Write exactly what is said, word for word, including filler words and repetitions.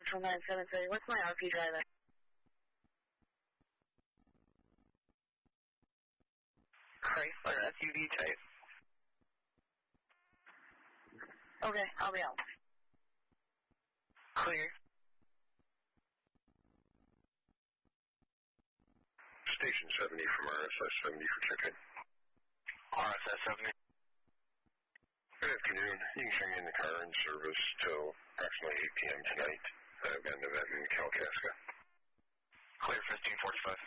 Central nine seven thirty. What's my R P driver? Chrysler S U V type. Okay, I'll be out. Clear. Station seventy from R S S seventy for check-in. R S S seventy. Good afternoon. You can hang in the car in service till approximately eight p.m. tonight. I've got an event in Kalkaska. Clear fifteen forty-five.